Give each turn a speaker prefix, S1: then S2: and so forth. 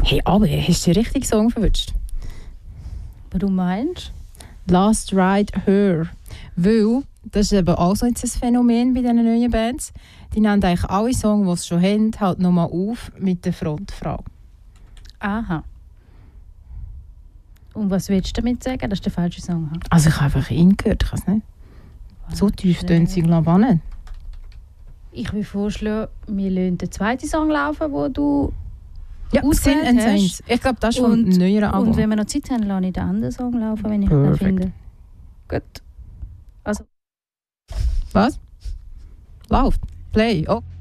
S1: Hey, aber hast du den richtigen Song verwünscht?
S2: Warum meinst
S1: du? Last Ride Her. Weil, das ist eben auch so jetzt ein Phänomen bei diesen neuen Bands. Die nennen eigentlich alle Songs, die sie schon haben, halt nochmal auf mit der Frontfrau.
S2: Aha. Und was willst du damit sagen, dass du den falschen Song hast?
S1: Also ich habe einfach ihn gehört, ich weiß nicht. So tief tönt sie, glaube ich, nicht.
S2: Ich würde vorschlagen, wir lassen den zweiten Song laufen, den du
S1: Sin and Saints. Ich glaube, das ist vom neueren Album.
S2: Und wenn wir noch Zeit haben, lasse ich den anderen Song laufen, wenn ich den finde. Gut. Also.
S1: Was? Läuft. Play. Oh.